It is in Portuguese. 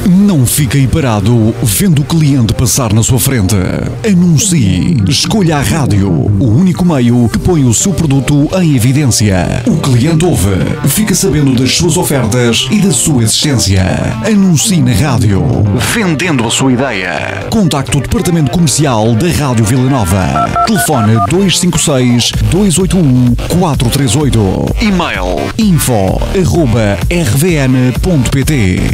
Não fique aí parado vendo o cliente passar na sua frente. Anuncie. Escolha a rádio, o único meio que põe o seu produto em evidência. O cliente ouve, fica sabendo das suas ofertas e da sua existência. Anuncie na rádio, vendendo a sua ideia. Contacte o departamento comercial da Rádio Vila Nova. Telefone 256-281-438. E-mail info@rvn.pt.